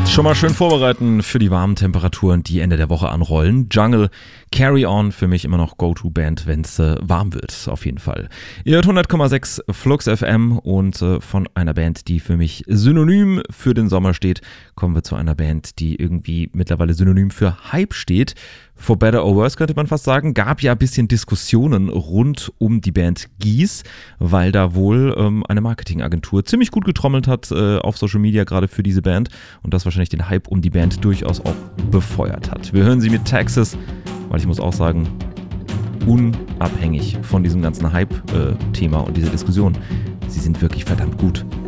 Schon mal schön vorbereiten für die warmen Temperaturen, die Ende der Woche anrollen. Jungle, Carry On, für mich immer noch Go-To-Band, wenn es warm wird, auf jeden Fall. Ihr hört 100,6 Flux FM und von einer Band, die für mich synonym für den Sommer steht, kommen wir zu einer Band, die irgendwie mittlerweile synonym für Hype steht. For Better or Worse könnte man fast sagen, gab ja ein bisschen Diskussionen rund um die Band Geese, weil da wohl eine Marketingagentur ziemlich gut getrommelt hat auf Social Media, gerade für diese Band, und das wahrscheinlich den Hype um die Band durchaus auch befeuert hat. Wir hören sie mit Texas, weil ich muss auch sagen, unabhängig von diesem ganzen Hype-Thema und dieser Diskussion, sie sind wirklich verdammt gut.